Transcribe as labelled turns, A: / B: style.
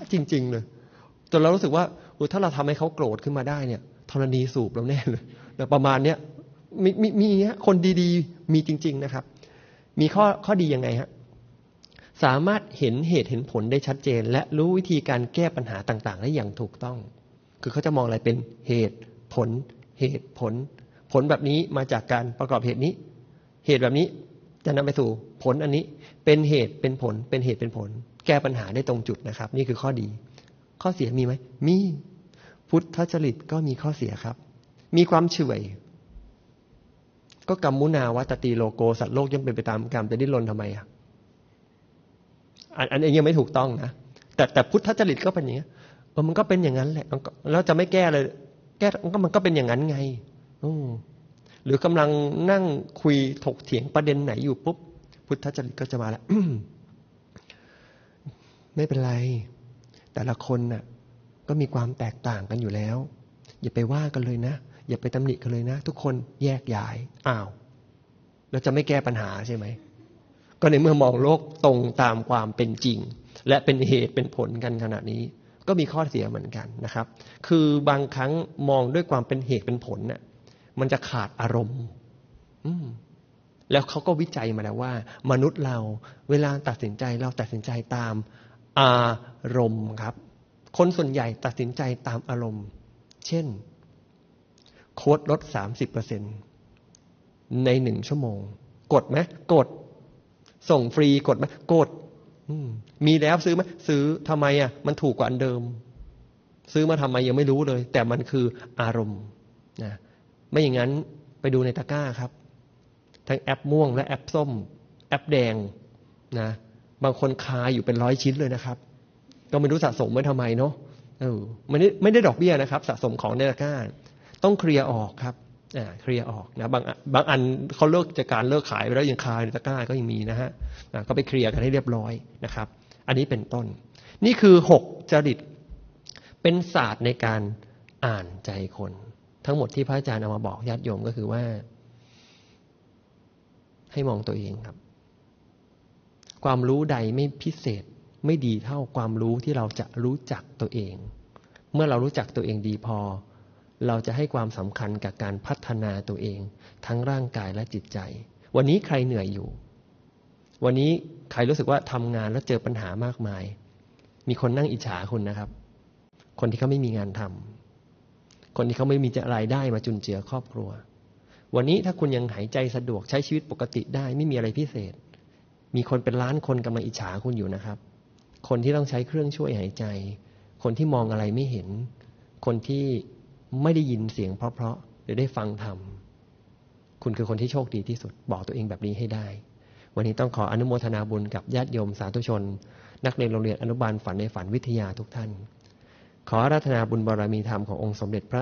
A: จริงๆเลยจนเรารู้สึกว่าถ้าเราทำให้เขาโกรธขึ้นมาได้เนี่ยธรณีสูบเราแน่เลยแต่ประมาณเนี้ยมีคนดีๆมีจริงๆนะครับมีข้อดียังไงฮะสามารถเห็นเหตุเห็นผลได้ชัดเจนและรู้วิธีการแก้ปัญหาต่างๆได้อย่างถูกต้องคือเขาจะมองอะไรเป็นเหตุผลผลแบบนี้มาจากการประกอบเหตุนี้เหตุแบบนี้จะนำไปสู่ผลอันนี้เป็นเหตุเป็นผลเป็นเหตุเป็นผลแก้ปัญหาได้ตรงจุดนะครับนี่คือข้อดีข้อเสียมีไหมมีพุทธจริตก็มีข้อเสียครับมีความเฉื่อยก็กัมมุนาวัตติโลโกสัตว์โลกย่อมเป็นไปตามกรรมจะดิ้นรนทำไมอันนี้ยังไม่ถูกต้องนะแต่พุทธจริตก็เป็นอย่างนี้มันก็เป็นอย่างนั้นแหละแล้วจะไม่แก้เลยแก้มันก็เป็นอย่างนั้นไงหรือกำลังนั่งคุยถกเถียงประเด็นไหนอยู่ปุ๊บพุทธจริตก็จะมาแล้ว ไม่เป็นไรแต่ละคนน่ะก็มีความแตกต่างกันอยู่แล้วอย่าไปว่ากันเลยนะอย่าไปตำหนิกันเลยนะทุกคนแยกย้ายแล้วจะไม่แก้ปัญหาใช่ไหมก็ในเมื่อมองโลกตรงตามความเป็นจริงและเป็นเหตุเป็นผลกันขณะนี้ก็มีข้อเสียเหมือนกันนะครับคือบางครั้งมองด้วยความเป็นเหตุเป็นผลน่ะมันจะขาดอารมณ์แล้วเขาก็วิจัยมาแล้วว่ามนุษย์เราเวลาตัดสินใจเราตัดสินใจตามอารมณ์ครับคนส่วนใหญ่ตัดสินใจตามอารมณ์เช่นโค้ดลด 30% ใน1 ชั่วโมงกดไหมกดส่งฟรีกดไหมกดมีแล้วซื้อไหมซื้อทำไมมันถูกกว่าอันเดิมซื้อมาทำไมยังไม่รู้เลยแต่มันคืออารมณ์นะไม่อย่างนั้นไปดูในตะกร้าครับทั้งแอปม่วงและแอปส้มแอปแดงนะบางคนคาอยู่เป็น100 ชิ้นเลยนะครับก็ไม่รู้สะสมไว้ทำไมเนาะไม่ได้ดอกเบี้ยนะครับสะสมของในตะกร้าต้องเคลียร์ออกครับเคลียร์ออกนะบางอันเขาเลิกจากการเลิกขายไปแล้วยังคาในตะกร้าก็ยังมีนะฮะก็ไปเคลียร์กันให้เรียบร้อยนะครับอันนี้เป็นต้นนี่คือ6จริตเป็นศาสตร์ในการอ่านใจคนทั้งหมดที่พระอาจารย์เอามาบอกญาติโยมก็คือว่าให้มองตัวเองครับความรู้ใดไม่พิเศษไม่ดีเท่าความรู้ที่เราจะรู้จักตัวเองเมื่อเรารู้จักตัวเองดีพอเราจะให้ความสำคัญกับการพัฒนาตัวเองทั้งร่างกายและจิตใจวันนี้ใครเหนื่อยอยู่วันนี้ใครรู้สึกว่าทำงานแล้วเจอปัญหามากมายมีคนนั่งอิจฉาคุณนะครับคนที่เขาไม่มีงานทำคนที่เขาไม่มีรายได้มาจุนเจือครอบครัววันนี้ถ้าคุณยังหายใจสะดวกใช้ชีวิตปกติได้ไม่มีอะไรพิเศษมีคนเป็นล้านคนกำลังอิจฉาคุณอยู่นะครับคนที่ต้องใช้เครื่องช่วยหายใจคนที่มองอะไรไม่เห็นคนที่ไม่ได้ยินเสียงเพราะๆหรือได้ฟังธรรมคุณคือคนที่โชคดีที่สุดบอกตัวเองแบบนี้ให้ได้วันนี้ต้องขออนุโมทนาบุญกับญาติโยมสาธุชนนักเรียนโรงเรียนอนุบาลฝันในฝันวิทยาทุกท่านขออาราธนาบุญบารมีธรรมขององค์สมเด็จพระ